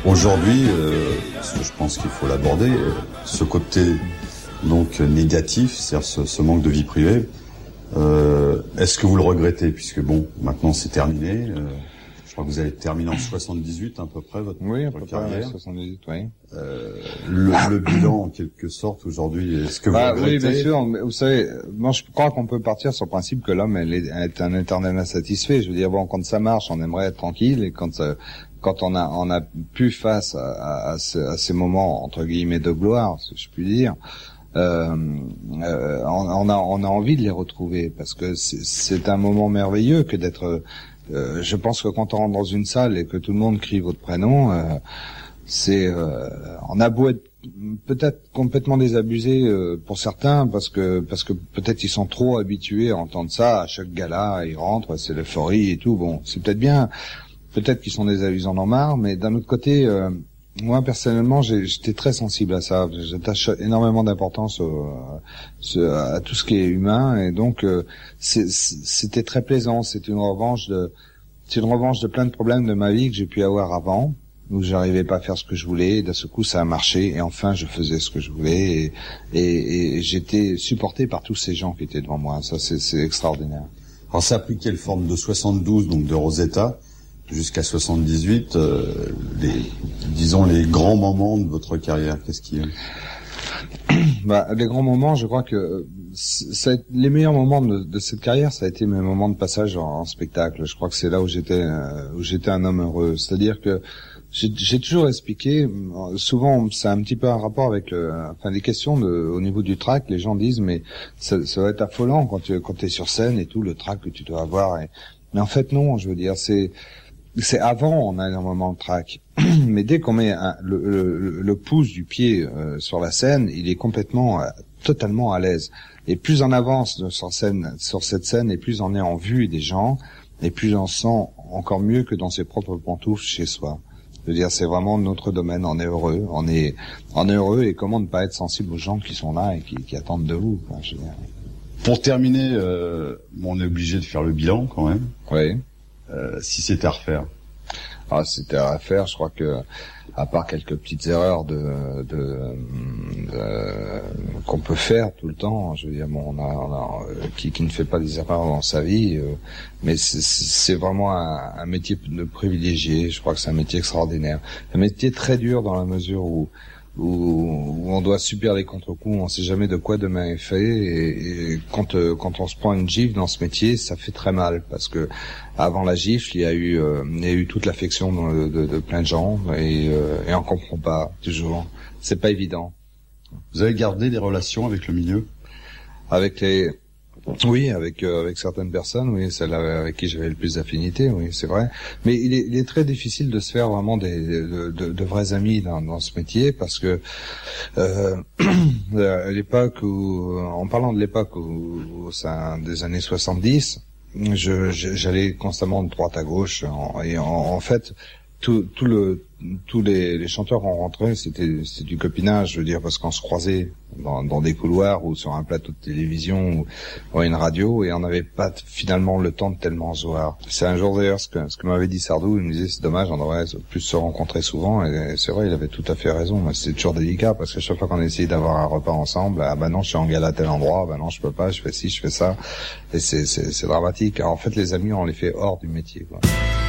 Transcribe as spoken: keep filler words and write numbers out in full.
Aujourd'hui, euh, parce que je pense qu'il faut l'aborder, euh, ce côté donc négatif, c'est-à-dire ce, ce manque de vie privée, euh, est-ce que vous le regrettez, puisque bon, maintenant c'est terminé, euh, je crois que vous allez terminer en soixante-dix-huit à peu près votre, oui, à votre peu carrière. près, soixante-dix-huit, oui. Euh, le, le bilan en quelque sorte aujourd'hui, est-ce que vous bah, regrettez? Oui, bien sûr. Mais vous savez, moi je crois qu'on peut partir sur le principe que l'homme est, est un éternel insatisfait. Je veux dire, bon, quand ça marche, on aimerait être tranquille, et quand ça, quand on a on a pu face à, à, à, ce, à ces moments entre guillemets de gloire, si je puis dire, euh, euh, on, on a on a envie de les retrouver, parce que c'est, c'est un moment merveilleux que d'être. Euh, je pense que quand on rentre dans une salle et que tout le monde crie votre prénom, euh, c'est euh, on a beau être peut-être complètement désabusé euh, pour certains, parce que parce que peut-être ils sont trop habitués à entendre ça à chaque gala, ils rentrent, c'est l'euphorie et tout. Bon, c'est peut-être bien, peut-être qu'ils sont désabusés, en marre, mais d'un autre côté, euh, moi personnellement, j'ai, j'étais très sensible à ça. J'attache énormément d'importance au, à tout ce qui est humain, et donc euh, c'est, c'était très plaisant. C'est une revanche de, c'est une revanche de plein de problèmes de ma vie que j'ai pu avoir avant, où j'arrivais pas à faire ce que je voulais, et d'un seul coup ça a marché, et enfin je faisais ce que je voulais, et, et, et j'étais supporté par tous ces gens qui étaient devant moi. Ça, c'est, c'est extraordinaire. Alors ça a pris quelle forme? De soixante-douze, donc de Rosetta, jusqu'à soixante-dix-huit, euh, les, disons les grands moments de votre carrière, qu'est-ce qu'il y a? Bah, les grands moments, je crois que ça, les meilleurs moments de, de cette carrière, ça a été mes moments de passage en, en spectacle. Je crois que c'est là où j'étais, euh, où j'étais un homme heureux. C'est-à-dire que j'ai, j'ai toujours expliqué, souvent c'est un petit peu un rapport avec, le, enfin les questions de, au niveau du track, les gens disent mais ça, ça va être affolant quand tu quand t'es sur scène et tout, le track que tu dois avoir. Et, mais en fait non, je veux dire c'est c'est avant on a énormément de track, mais dès qu'on met un, le, le, le pouce du pied euh, sur la scène, il est complètement, euh, totalement à l'aise. Et plus on avance sur scène, sur cette scène, et plus on est en vue des gens, et plus on se sent encore mieux que dans ses propres pantoufles chez soi. Je veux dire, c'est vraiment notre domaine. On est heureux, on est, on est heureux, et comment ne pas être sensible aux gens qui sont là et qui, qui attendent de vous, quoi, je veux dire. Pour terminer, euh, bon, on est obligé de faire le bilan quand même. Oui. Euh, si c'était à refaire. Ah, c'était à refaire. Je crois que, à part quelques petites erreurs de, de, de qu'on peut faire tout le temps, je veux dire, bon, on a, on a qui, qui ne fait pas des erreurs dans sa vie, euh, mais c'est, c'est vraiment un, un métier de privilégié. Je crois que c'est un métier extraordinaire, un métier très dur dans la mesure où Où, où on doit subir les contre-coups, on sait jamais de quoi demain est fait, et, et quand euh, quand on se prend une gifle dans ce métier, ça fait très mal, parce que avant la gifle, il y a eu euh, il y a eu toute l'affection de, de, de plein de gens, et, euh, et on comprend pas toujours. C'est pas évident. Vous avez gardé des relations avec le milieu? Avec les Oui, avec euh, avec certaines personnes, oui, celles avec qui j'avais le plus d'affinité, oui, c'est vrai. Mais il est, il est très difficile de se faire vraiment des de, de, de vrais amis dans, dans ce métier, parce que euh, à l'époque où, en parlant de l'époque où, où c'est des années soixante-dix, je, je j'allais constamment de droite à gauche, en, et en, en fait tout tout le tous les, les chanteurs qu'on rentrait, c'était c'était du copinage, je veux dire, parce qu'on se croisait dans, dans des couloirs ou sur un plateau de télévision ou, ou à une radio, et on n'avait pas finalement le temps de tellement se voir. C'est un jour d'ailleurs ce que ce que m'avait dit Sardou, il me disait c'est dommage, on devrait plus se rencontrer souvent, et c'est vrai, il avait tout à fait raison. Mais c'est toujours délicat, parce que chaque fois qu'on essayait d'avoir un repas ensemble, ah bah non, je suis en gala à tel endroit, bah non, je peux pas, je fais ci, je fais ça, et c'est c'est, c'est dramatique. Alors, en fait, les amis, on les fait hors du métier, quoi.